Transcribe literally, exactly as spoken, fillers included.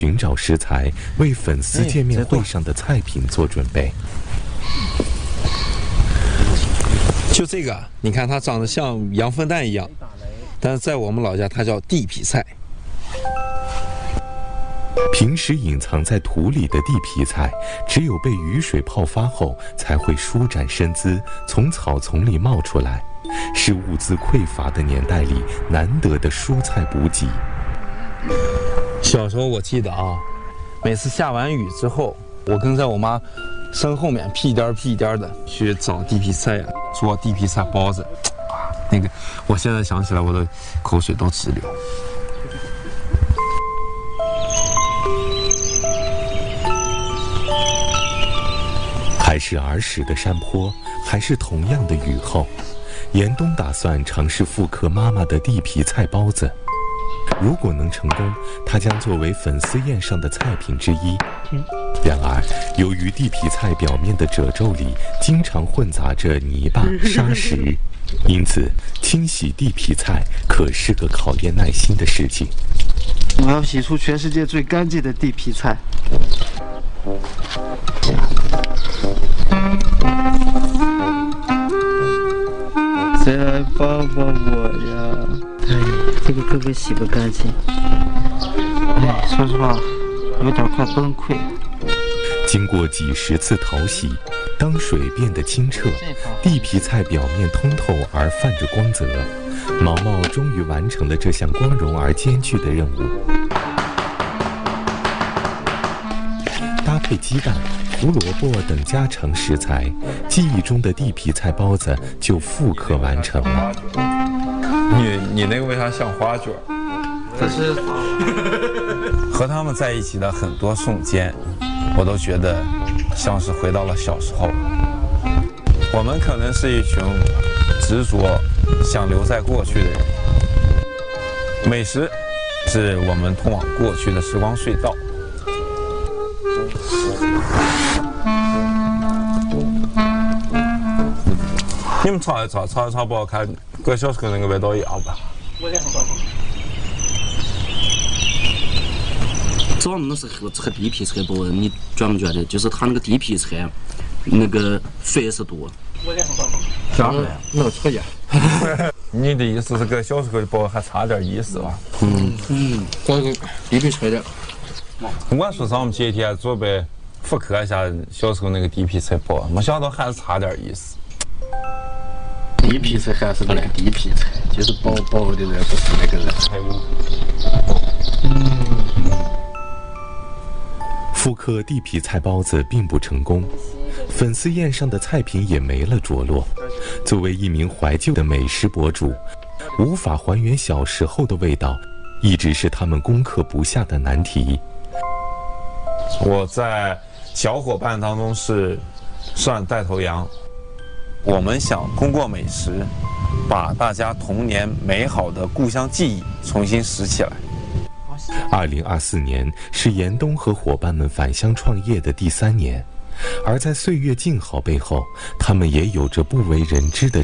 寻找食材，为粉丝见面会上的菜品做准备。 就这个，你看它长得像洋粪蛋一样，但是在我们老家它叫地皮菜。 平时隐藏在土里的地皮菜，只有被雨水泡发后，才会舒展身姿，从草丛里冒出来，是物资匮乏的年代里难得的蔬菜补给。 小时候我记得啊，每次下完雨之后，我跟在我妈身后面屁颠儿屁颠儿的去找地皮菜呀，做地皮菜包子，啊，那个我现在想起来我的口水都直流。 还是儿时的山坡，还是同样的雨后，严冬打算尝试复刻妈妈的地皮菜包子。如果能成功，它将作为粉丝宴上的菜品之一。然而，由于地皮菜表面的褶皱里经常混杂着泥巴、沙石，因此清洗地皮菜可是个考验耐心的事情。 我要洗出全世界最干净的地皮菜。谁来帮帮我呀？哎，这个根本洗不干净。哎，说实话，有点快崩溃。 经过几十次淘洗，当水变得清澈，地皮菜表面通透而泛着光泽，毛毛终于完成了这项光荣而艰巨的任务。搭配鸡蛋、胡萝卜等家常食材，记忆中的地皮菜包子就复刻完成了。 你你那个为啥像花卷？ 这是和他们在一起的很多瞬间，我都觉得像是回到了小时候。我们可能是一群执着想留在过去的人，美食是我们通往过去的时光隧道。你们炒一炒，炒一炒不好看，跟小时候那个味道一样吧？ 早上那时候吃地皮菜包，你觉不觉得？就是它那个地皮菜，那个肥是多。 啥子？那个错呀。你的意思是跟小时候的包还差点意思吧？ 嗯嗯，这个地皮菜的。 我说咱们今天准备复刻一下小时候那个地皮菜包，没想到还是差点意思。 地皮菜还是那个地皮菜，就是薄薄的人，不是那个人。 嗯。复刻地皮菜包子并不成功，粉丝宴上的菜品也没了着落。作为一名怀旧的美食博主，无法还原小时候的味道，一直是他们攻克不下的难题。 我在小伙伴当中是算带头羊。我们想通过美食，把大家童年美好的故乡记忆重新拾起来。 二零二四年是严冬和伙伴们返乡创业的第三年，而在岁月静好背后，他们也有着不为人知的